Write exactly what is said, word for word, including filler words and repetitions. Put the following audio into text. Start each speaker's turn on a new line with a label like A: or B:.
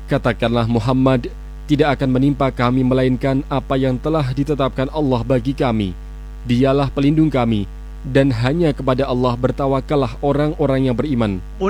A: Katakanlah Muhammad, tidak akan menimpa kami melainkan apa yang telah ditetapkan Allah bagi kami. Dialah pelindung kami, dan hanya kepada Allah bertawakallah orang-orang yang beriman.